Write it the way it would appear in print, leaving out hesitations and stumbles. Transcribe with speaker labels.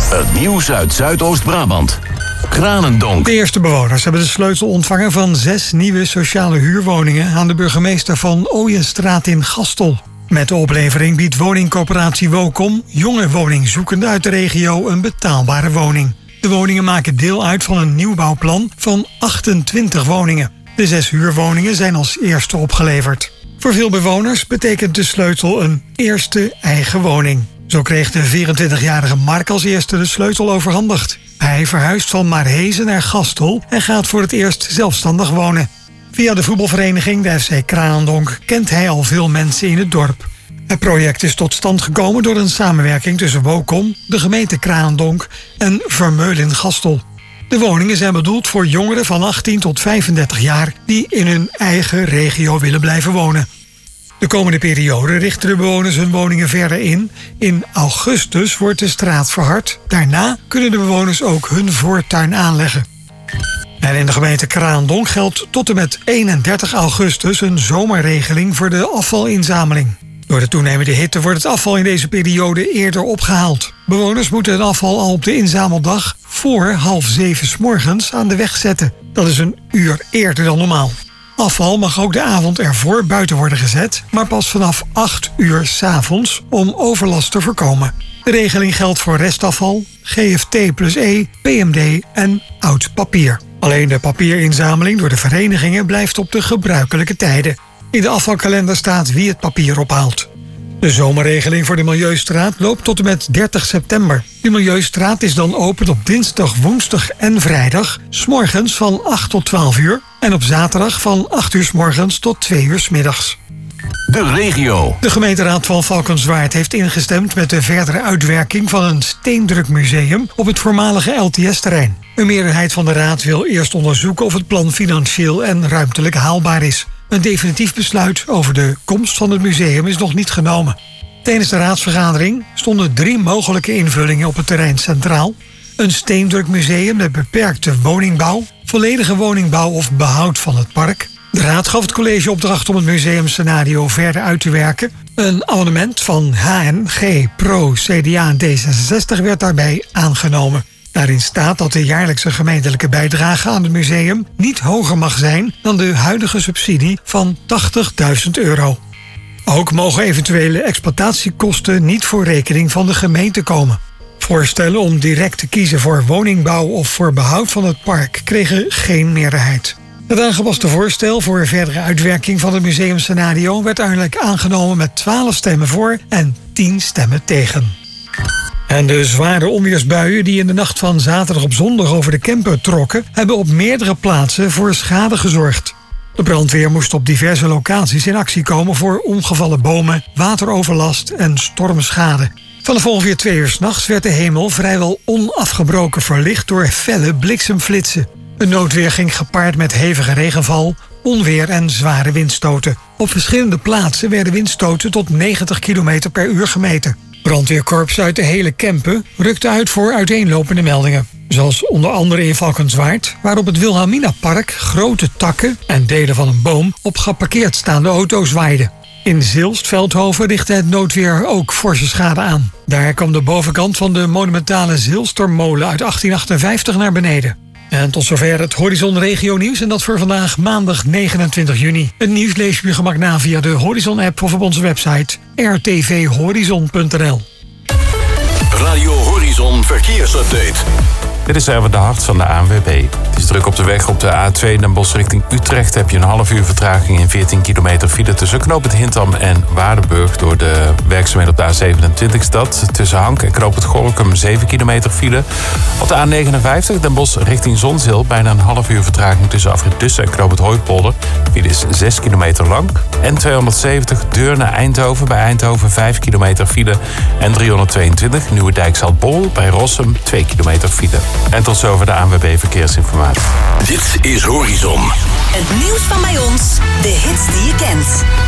Speaker 1: Het nieuws uit Zuidoost-Brabant. Kranendonk.
Speaker 2: De eerste bewoners hebben de sleutel ontvangen van 6 nieuwe sociale huurwoningen aan de burgemeester van Ooienstraat in Gastel. Met de oplevering biedt woningcorporatie Wokom jonge woningzoekenden uit de regio een betaalbare woning. De woningen maken deel uit van een nieuwbouwplan van 28 woningen. De 6 huurwoningen zijn als eerste opgeleverd. Voor veel bewoners betekent de sleutel een eerste eigen woning. Zo kreeg de 24-jarige Mark als eerste de sleutel overhandigd. Hij verhuist van Maarhezen naar Gastel en gaat voor het eerst zelfstandig wonen. Via de voetbalvereniging, de FC Kranendonk, kent hij al veel mensen in het dorp. Het project is tot stand gekomen door een samenwerking tussen Wokom, de gemeente Kranendonk en Vermeulen Gastel. De woningen zijn bedoeld voor jongeren van 18 tot 35 jaar die in hun eigen regio willen blijven wonen. De komende periode richten de bewoners hun woningen verder in. In augustus wordt de straat verhard. Daarna kunnen de bewoners ook hun voortuin aanleggen. En in de gemeente Kranendonk geldt tot en met 31 augustus een zomerregeling voor de afvalinzameling. Door de toenemende hitte wordt het afval in deze periode eerder opgehaald. Bewoners moeten het afval al op de inzameldag voor 6:30 's morgens aan de weg zetten. Dat is een uur eerder dan normaal. Afval mag ook de avond ervoor buiten worden gezet, maar pas vanaf 8 uur 's avonds om overlast te voorkomen. De regeling geldt voor restafval, GFT+E, PMD en oud papier. Alleen de papierinzameling door de verenigingen blijft op de gebruikelijke tijden. In de afvalkalender staat wie het papier ophaalt. De zomerregeling voor de Milieustraat loopt tot en met 30 september. De Milieustraat is dan open op dinsdag, woensdag en vrijdag, 's morgens van 8 tot 12 uur en op zaterdag van 8 uur 's morgens tot 2 uur 's middags.
Speaker 1: De regio.
Speaker 2: De gemeenteraad van Valkenswaard heeft ingestemd met de verdere uitwerking van een steendrukmuseum op het voormalige LTS-terrein. Een meerderheid van de raad wil eerst onderzoeken of het plan financieel en ruimtelijk haalbaar is. Een definitief besluit over de komst van het museum is nog niet genomen. Tijdens de raadsvergadering stonden 3 mogelijke invullingen op het terrein centraal. Een steendrukmuseum met beperkte woningbouw, volledige woningbouw of behoud van het park. De raad gaf het college opdracht om het museumscenario verder uit te werken. Een amendement van HNG, Pro, CDA en D66 werd daarbij aangenomen. Daarin staat dat de jaarlijkse gemeentelijke bijdrage aan het museum niet hoger mag zijn dan de huidige subsidie van €80.000. Ook mogen eventuele exploitatiekosten niet voor rekening van de gemeente komen. Voorstellen om direct te kiezen voor woningbouw of voor behoud van het park kregen geen meerderheid. Het aangepaste voorstel voor verdere uitwerking van het museumscenario werd uiteindelijk aangenomen met 12 stemmen voor en 10 stemmen tegen. En de zware onweersbuien die in de nacht van zaterdag op zondag over de Kempen trokken, hebben op meerdere plaatsen voor schade gezorgd. De brandweer moest op diverse locaties in actie komen voor omgevallen bomen, wateroverlast en stormschade. Vanaf ongeveer 2 uur 's nachts werd de hemel vrijwel onafgebroken verlicht door felle bliksemflitsen. Het noodweer ging gepaard met hevige regenval, onweer en zware windstoten. Op verschillende plaatsen werden windstoten tot 90 km per uur gemeten. Brandweerkorps uit de hele Kempen rukte uit voor uiteenlopende meldingen. Zoals onder andere in Valkenswaard, waar op het Wilhelminapark grote takken en delen van een boom op geparkeerd staande auto's waaiden. In Zilst-Veldhoven richtte het noodweer ook forse schade aan. Daar kwam de bovenkant van de monumentale Zilstermolen uit 1858 naar beneden. En tot zover het Horizon Regio Nieuws en dat voor vandaag maandag 29 juni. Het nieuws lees je op je gemak na via de Horizon-app of op onze website rtvhorizon.nl.
Speaker 1: Radio Horizon Verkeersupdate.
Speaker 3: Dit is even de hart van de ANWB. Het is druk op de weg op de A2 Den Bosch richting Utrecht. Heb je een half uur vertraging in 14 kilometer file tussen knooppunt Hintham en Waardenburg door de werkzaamheden op de A27-stad. Tussen Hank en knooppunt Gorinchem 7 kilometer file. Op de A59 Den Bosch richting Zonzeel bijna een half uur vertraging tussen Afrit Dussen en knooppunt Hooipolder. File is 6 kilometer lang. En 270 Deurne-Eindhoven bij Eindhoven 5 kilometer file. En 322 Nieuwedijk-Zaltbommel bij Rossum 2 kilometer file. En tot zover de ANWB Verkeersinformatie.
Speaker 1: Dit is Horizon.
Speaker 4: Het nieuws van bij ons, de hits die je kent.